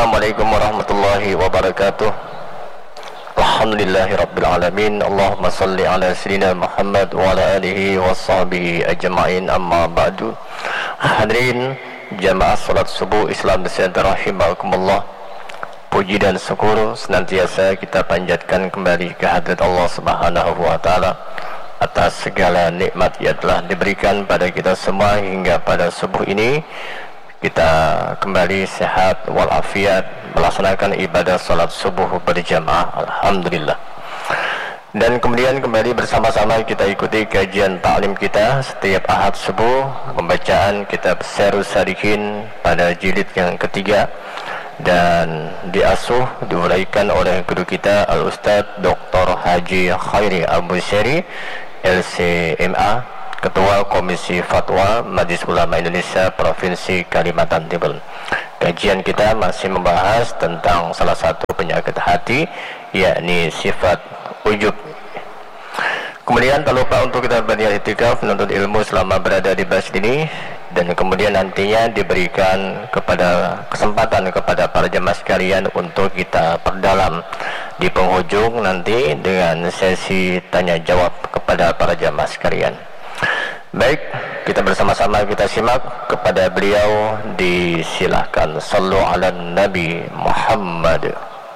Assalamualaikum warahmatullahi wabarakatuh. Alhamdulillahi rabbil alamin. Allahumma salli ala sayyidina Muhammad wa ala alihi wa sahbihi ajma'in, amma ba'du. Hadirin jamaah salat subuh Islam Center rahimakumullah. Puji dan syukur senantiasa kita panjatkan kembali ke hadirat Allah Subhanahu wa taala atas segala nikmat yang telah diberikan pada kita semua hingga pada subuh ini. Kita kembali sehat walafiat melaksanakan ibadah salat subuh berjamaah, alhamdulillah. Dan kemudian kembali bersama-sama kita ikuti kajian taklim kita setiap ahad subuh, pembacaan kitab Syarhus Shalihin pada jilid yang ketiga, dan diasuh diuraikan oleh guru kita Al-Ustadz Dr. Haji Khairi Al-Busyari, LCMA, Ketua Komisi Fatwa Majelis Ulama Indonesia Provinsi Kalimantan Timur. Kajian kita masih membahas tentang salah satu penyakit hati, yakni sifat ujub. Kemudian tak lupa untuk kita berniat itikaf menuntut ilmu selama berada di masjid ini, dan kemudian nantinya diberikan kesempatan kepada para jemaah sekalian untuk kita perdalam di penghujung nanti dengan sesi tanya jawab kepada para jemaah sekalian. Baik, kita bersama-sama kita simak kepada beliau, disilahkan. Sallu ala Nabi Muhammad.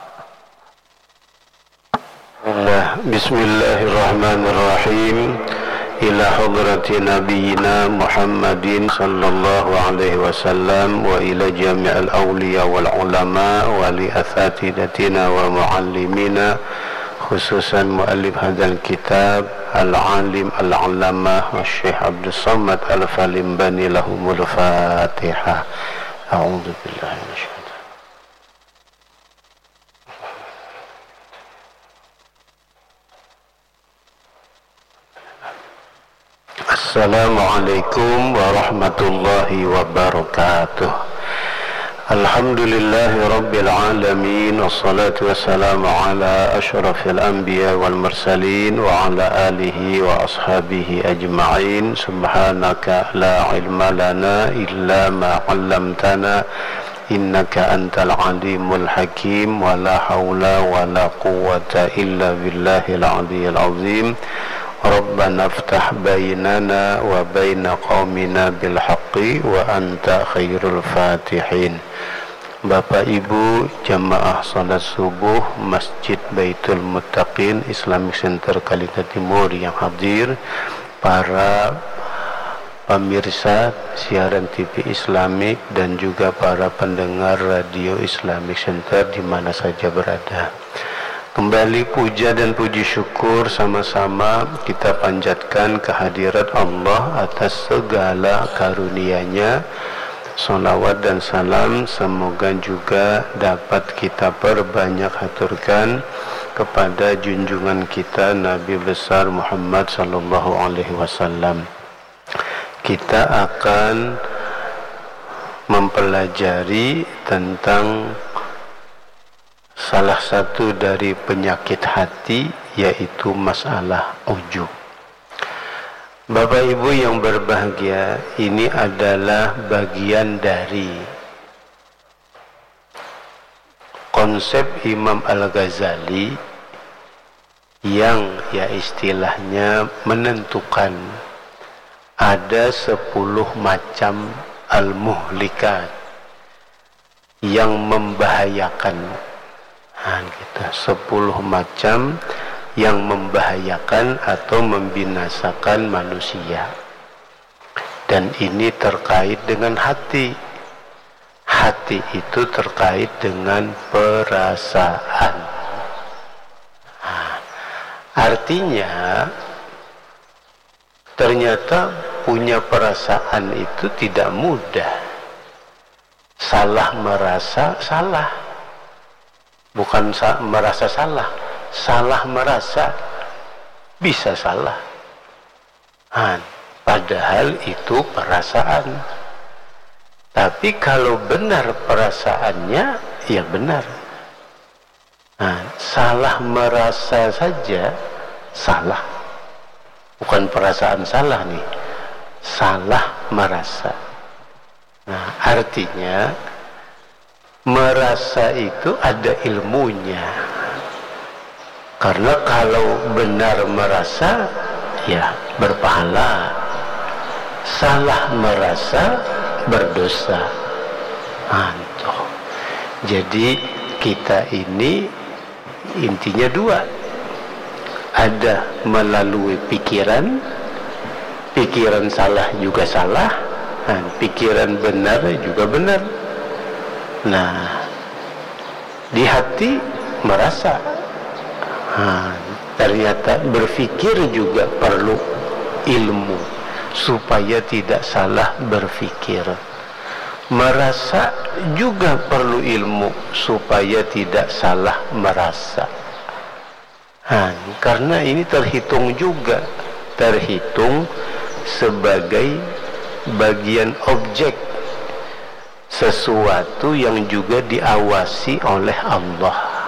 Bismillahirrahmanirrahim. Ila hadrati nabiyina Muhammadin sallallahu alaihi wasallam wa ila jami'al awliya wal ulama wa li athatidatina wa muallimina, khususan muallif hadzal kitab al-alim al-allamah Syekh Abdul Samad Al-Falimbani, lahumul Fatihah. A'udzu billahi minasyaitonir rajim. Assalamualaikum warahmatullahi wabarakatuh. Alhamdulillahi rabbil alamin, wassalatu wassalamu ala asyrafil anbiya wal mursalin wa ala alihi wa ashabihi ajma'in. Subhanaka la ilma lana illa ma 'allamtana innaka antal alimul hakim, wa la hawla wa la quwwata illa billahil aliyyil azim. Rabbana iftah bainana wa baina qaumina bil haqqi wa anta khairul fatihin. Bapak Ibu jamaah salat subuh Masjid Baitul Muttaqin Islamic Center Kalimantan Timur yang hadir, para pemirsa siaran TV Islamik, dan juga para pendengar radio Islamic Center di mana saja berada. Kembali puja dan puji syukur sama-sama kita panjatkan kehadirat Allah atas segala karunia-Nya. Salawat dan salam semoga juga dapat kita perbanyak haturkan kepada junjungan kita Nabi besar Muhammad sallallahu alaihi wasallam. Kita akan mempelajari tentang salah satu dari penyakit hati, yaitu masalah ujub. Bapak Ibu yang berbahagia, ini adalah bagian dari konsep Imam Al-Ghazali yang istilahnya menentukan ada 10 macam al-muhlikat yang membahayakan. 10 macam yang membahayakan atau membinasakan manusia. Dan ini terkait dengan hati. Hati itu terkait dengan perasaan. Artinya ternyata punya perasaan itu tidak mudah. Salah merasa salah, bukan merasa salah. Salah merasa bisa salah, padahal itu perasaan. Tapi kalau benar perasaannya, ya benar. Salah merasa saja salah, bukan perasaan salah nih, salah merasa. Artinya merasa itu ada ilmunya. Karena kalau benar merasa, ya berpahala. Salah merasa, berdosa. Antuh. Jadi kita ini intinya dua. Ada melalui pikiran, pikiran salah juga salah, pikiran benar juga benar. Nah, di hati merasa, ternyata berpikir juga perlu ilmu supaya tidak salah berpikir. Merasa juga perlu ilmu supaya tidak salah merasa. Karena ini terhitung sebagai bagian objek, sesuatu yang juga diawasi oleh Allah.